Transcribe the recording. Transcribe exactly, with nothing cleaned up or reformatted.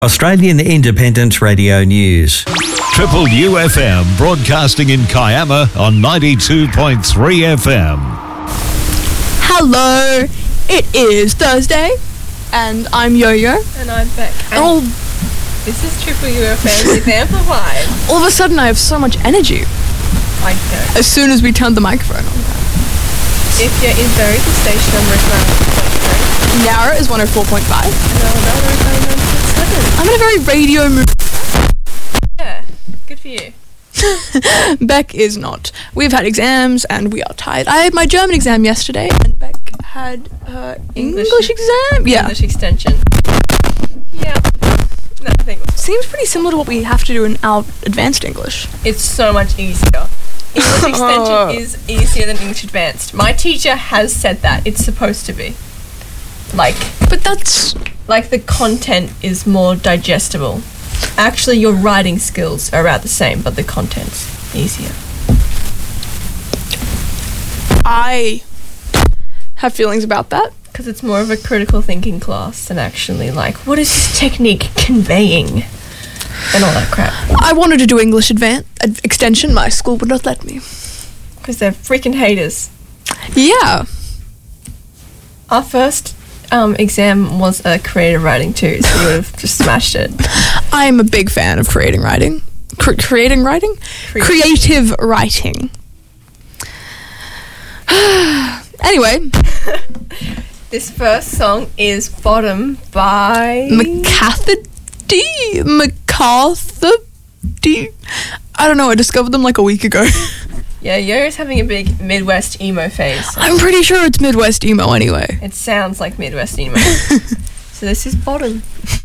Australian Independent Radio News. Triple U F M broadcasting in Kiama on ninety-two point three F M. Hello, it is Thursday, and I'm Yo-Yo. And I'm Beck. And oh, this is Triple U F M with Amplified. All of a sudden I have so much energy. I know. As soon as we turned the microphone on. If you're in Berry, the station number is ninety-two point three. Nara is one oh four point five. No, no, no, no, no. I'm in a very radio mood. Yeah, good for you. Beck is not. We've had exams and we are tired. I had my German exam yesterday and Beck had her English, English exam. Yeah. English extension. Yeah. Nothing. Seems pretty similar to what we have to do in our advanced English. It's so much easier. English extension is easier than English advanced. My teacher has said that. It's supposed to be. Like, but that's... Like, the content is more digestible. Actually, your writing skills are about the same, but the content's easier. I have feelings about that. Because it's more of a critical thinking class than actually, like, what is this technique conveying? And all that crap. I wanted to do English advan- ad- extension. My school would not let me. Because they're freaking haters. Yeah. Our first um, exam was uh, creative writing too, so we would have just smashed it. I'm a big fan of creating writing. Cre- creating writing? Creative, creative writing. Anyway. This first song is Bottom by... McCarthy D. McCarthy D. I don't know, I discovered them like a week ago. Yeah, Yo's having a big Midwest emo phase. So I'm pretty sure it's Midwest emo anyway. it sounds like Midwest emo. So this is Bottom.